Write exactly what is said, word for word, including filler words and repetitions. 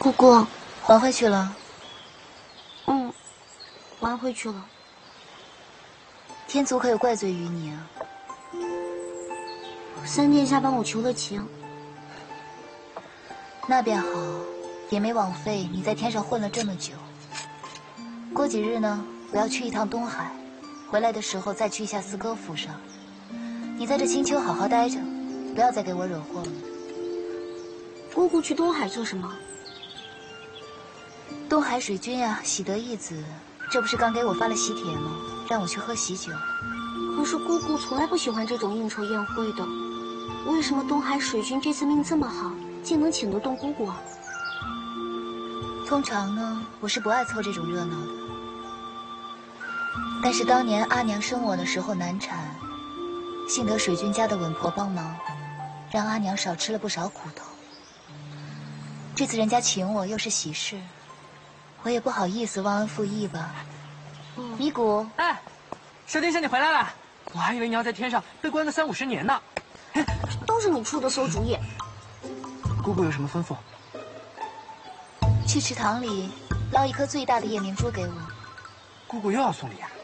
姑姑， 还回去了。 嗯，还回去了。 天族可有怪罪于你啊？ 三殿下帮我求了情。 那便好，也没枉费你在天上混了这么久。过几日呢，我要去一趟东海，回来的时候再去一下四哥府上。你在这青丘好好待着，不要再给我惹祸了。 姑姑去东海做什么？ 东海水君呀、啊，喜得义子，这不是刚给我发了喜帖吗？让我去喝喜酒。 可是姑姑从来不喜欢这种应酬宴会的，为什么东海水君这次命这么好，竟能请得动姑姑啊？ 通常呢，我是不爱凑这种热闹的。但是当年阿娘生我的时候难产，幸得水君家的稳婆帮忙，让阿娘少吃了不少苦头。这次人家请我，又是喜事，我也不好意思忘恩负义吧。嗯、米谷， 哎，小殿下你回来了，我还以为你要在天上被关个三五十年呢。 都是你出的馊主意。 姑姑有什么吩咐？ 去池塘里捞一颗最大的夜明珠给我。 姑姑又要送礼啊？